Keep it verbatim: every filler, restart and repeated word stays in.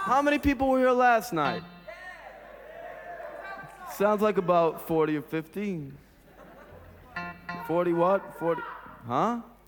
How many people were here last night? Sounds like about forty or fifty. forty what? forty, huh?